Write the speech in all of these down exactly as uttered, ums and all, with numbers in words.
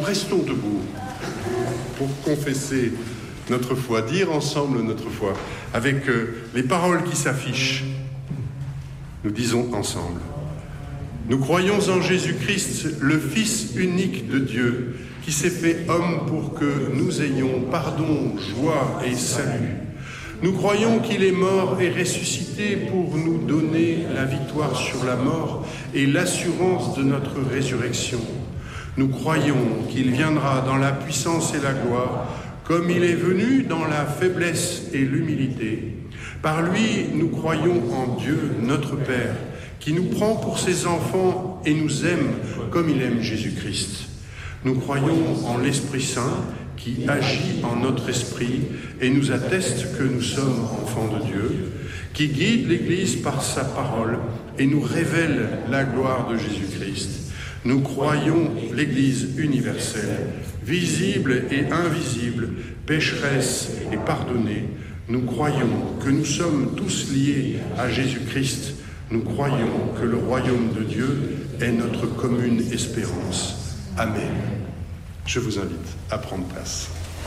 restons debout pour confesser notre foi, dire ensemble notre foi, avec euh, les paroles qui s'affichent. Nous disons ensemble: nous croyons en Jésus-Christ, le Fils unique de Dieu, qui s'est fait homme pour que nous ayons pardon, joie et salut. Nous croyons qu'il est mort et ressuscité pour nous donner la victoire sur la mort et l'assurance de notre résurrection. Nous croyons qu'il viendra dans la puissance et la gloire, comme il est venu dans la faiblesse et l'humilité. Par lui, nous croyons en Dieu, notre Père, qui nous prend pour ses enfants et nous aime comme il aime Jésus-Christ. Nous croyons en l'Esprit Saint, qui agit en notre esprit et nous atteste que nous sommes enfants de Dieu, qui guide l'Église par sa parole et nous révèle la gloire de Jésus-Christ. Nous croyons l'Église universelle, visible et invisible, pécheresse et pardonnée. Nous croyons que nous sommes tous liés à Jésus-Christ. Nous croyons que le royaume de Dieu est notre commune espérance. Amen. Je vous invite à prendre place.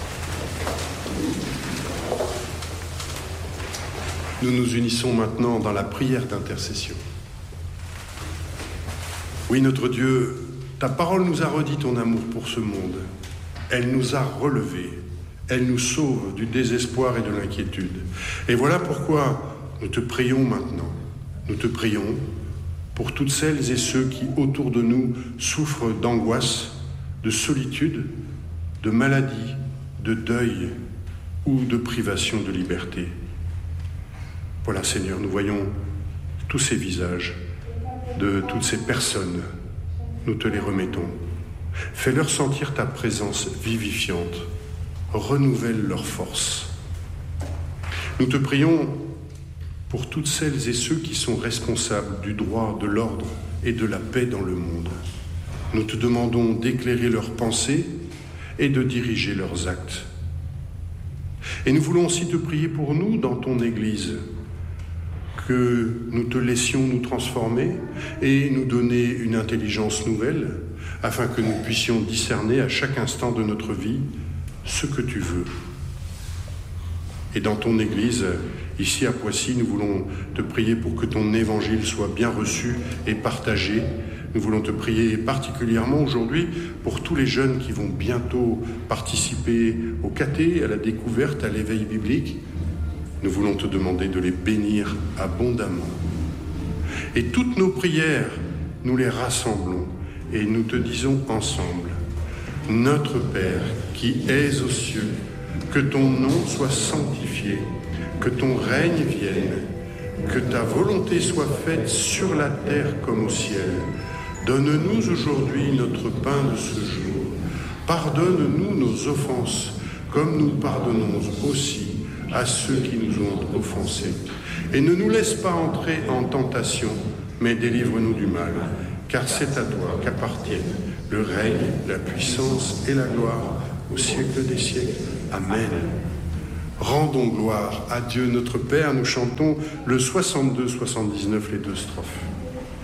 Nous nous unissons maintenant dans la prière d'intercession. Oui, notre Dieu, ta parole nous a redit ton amour pour ce monde. Elle nous a relevés. Elle nous sauve du désespoir et de l'inquiétude. Et voilà pourquoi nous te prions maintenant. Nous te prions pour toutes celles et ceux qui, autour de nous, souffrent d'angoisse, de solitude, de maladie, de deuil ou de privation de liberté. Voilà, Seigneur, nous voyons tous ces visages de toutes ces personnes. Nous te les remettons. Fais-leur sentir ta présence vivifiante. Renouvelle leur force. Nous te prions pour toutes celles et ceux qui sont responsables du droit, de l'ordre et de la paix dans le monde. Nous te demandons d'éclairer leurs pensées et de diriger leurs actes. Et nous voulons aussi te prier pour nous dans ton Église, que nous te laissions nous transformer et nous donner une intelligence nouvelle, afin que nous puissions discerner à chaque instant de notre vie ce que tu veux. Et dans ton Église, ici à Poissy, nous voulons te prier pour que ton évangile soit bien reçu et partagé. Nous voulons te prier particulièrement aujourd'hui pour tous les jeunes qui vont bientôt participer au caté, à la découverte, à l'éveil biblique. Nous voulons te demander de les bénir abondamment. Et toutes nos prières, nous les rassemblons et nous te disons ensemble: Notre Père qui es aux cieux, que ton nom soit sanctifié, que ton règne vienne, que ta volonté soit faite sur la terre comme au ciel. Donne-nous aujourd'hui notre pain de ce jour. Pardonne-nous nos offenses, comme nous pardonnons aussi à ceux qui nous ont offensés. Et ne nous laisse pas entrer en tentation, mais délivre-nous du mal, car c'est à toi qu'appartiennent le règne, la puissance et la gloire au siècle des siècles. Amen. Rendons gloire à Dieu notre Père. Nous chantons le soixante-deux soixante-dix-neuf, les deux strophes.